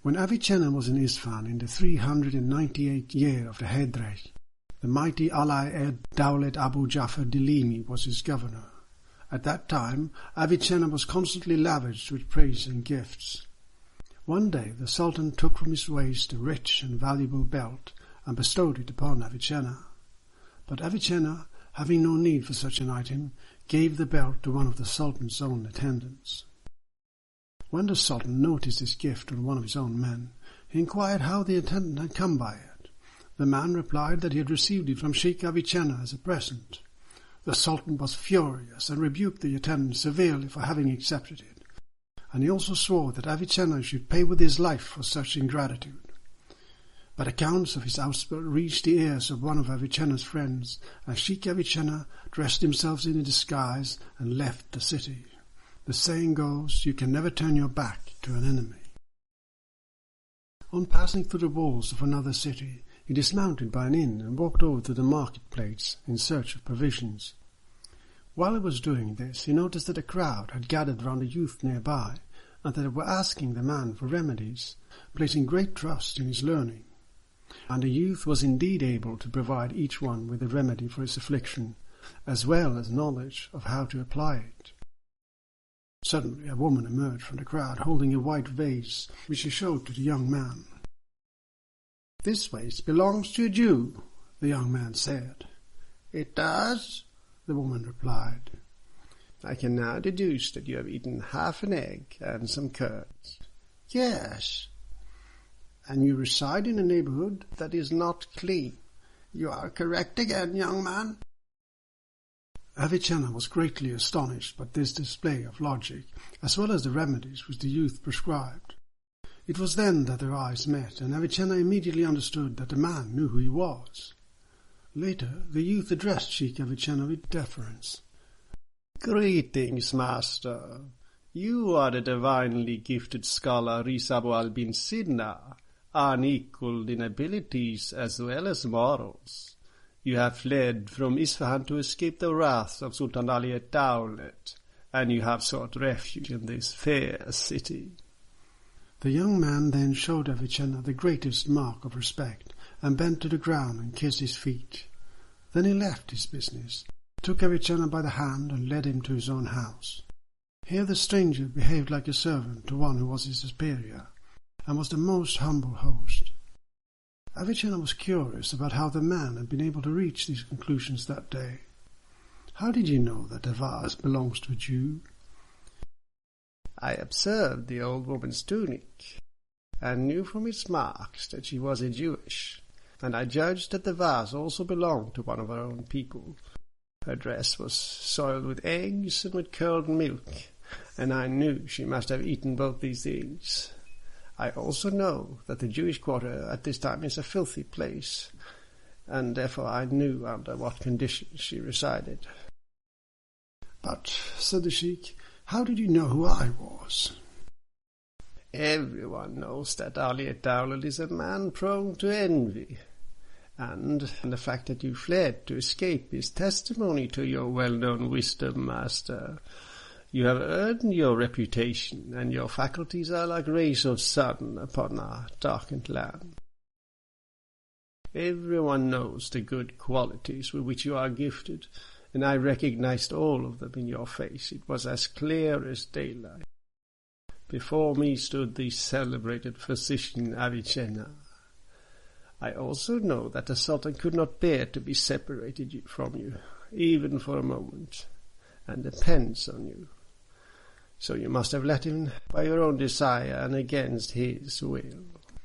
When Avicenna was in Isfahan in the 398th year of the Hijra, the mighty Alai ed Dawlet Abu Ja'far Delimi was his governor. At that time, Avicenna was constantly lavished with praise and gifts. One day the Sultan took from his waist a rich and valuable belt and bestowed it upon Avicenna. But Avicenna, having no need for such an item, gave the belt to one of the Sultan's own attendants. When the Sultan noticed this gift on one of his own men, he inquired how the attendant had come by it. The man replied that he had received it from Sheikh Avicenna as a present. The Sultan was furious and rebuked the attendant severely for having accepted it, and he also swore that Avicenna should pay with his life for such ingratitude. But accounts of his outspurt reached the ears of one of Avicenna's friends, and Sheikh Avicenna dressed himself in a disguise and left the city. The saying goes, you can never turn your back to an enemy. On passing through the walls of another city, he dismounted by an inn and walked over to the marketplace in search of provisions. While he was doing this, he noticed that a crowd had gathered round a youth nearby, and that they were asking the man for remedies, placing great trust in his learning. And the youth was indeed able to provide each one with a remedy for his affliction, as well as knowledge of how to apply it. Suddenly a woman emerged from the crowd holding a white vase, which she showed to the young man. "This vase belongs to a Jew," the young man said. "It does?" the woman replied. "I can now deduce that you have eaten half an egg and some curds." "Yes." "And you reside in a neighborhood that is not clean." "You are correct again, young man." Avicenna was greatly astonished by this display of logic, as well as the remedies which the youth prescribed. It was then that their eyes met, and Avicenna immediately understood that the man knew who he was. Later, the youth addressed Sheikh Avicenna with deference. "Greetings, master. You are the divinely gifted scholar Risabu al-Bin Sidna, unequalled in abilities as well as morals. You have fled from Isfahan to escape the wrath of Sultan Ali ad-Dawlet, and you have sought refuge in this fair city." The young man then showed Avicenna the greatest mark of respect, and bent to the ground and kissed his feet. Then he left his business, took Avicenna by the hand, and led him to his own house. Here the stranger behaved like a servant to one who was his superior, and was the most humble host. Avicenna was curious about how the man had been able to reach these conclusions that day. "How did you know that the vase belongs to a Jew?" "I observed the old woman's tunic, and knew from its marks that she was a Jewish, and I judged that the vase also belonged to one of her own people. Her dress was soiled with eggs and with curdled milk, and I knew she must have eaten both these things. I also know that the Jewish quarter at this time is a filthy place, and therefore I knew under what conditions she resided." "But," said the sheikh, "how did you know who I was?" "Everyone knows that Ali ad-Dawlet is a man prone to envy, and the fact that you fled to escape is testimony to your well-known wisdom, master. You have earned your reputation, and your faculties are like rays of sun upon our darkened land. Everyone knows the good qualities with which you are gifted, and I recognized all of them in your face. It was as clear as daylight. Before me stood the celebrated physician Avicenna. I also know that the Sultan could not bear to be separated from you, even for a moment, and depends on you. So you must have let him by your own desire and against his will."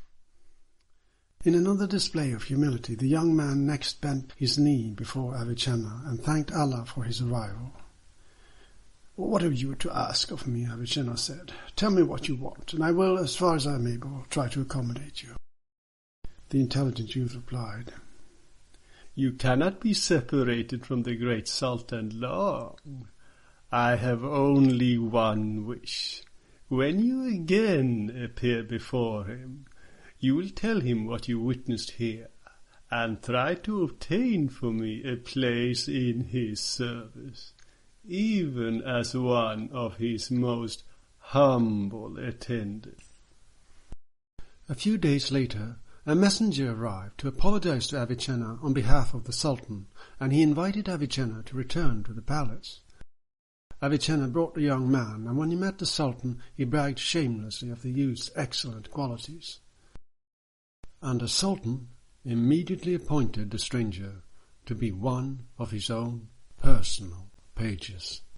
In another display of humility, the young man next bent his knee before Avicenna and thanked Allah for his arrival. "What have you to ask of me?" Avicenna said. "Tell me what you want, and I will, as far as I am able, try to accommodate you." The intelligent youth replied, "You cannot be separated from the great Sultan long. I have only one wish. When you again appear before him, you will tell him what you witnessed here, and try to obtain for me a place in his service, even as one of his most humble attendants." A few days later, a messenger arrived to apologize to Avicenna on behalf of the Sultan, and he invited Avicenna to return to the palace. Avicenna brought the young man, and when he met the Sultan, he bragged shamelessly of the youth's excellent qualities. And the Sultan immediately appointed the stranger to be one of his own personal pages.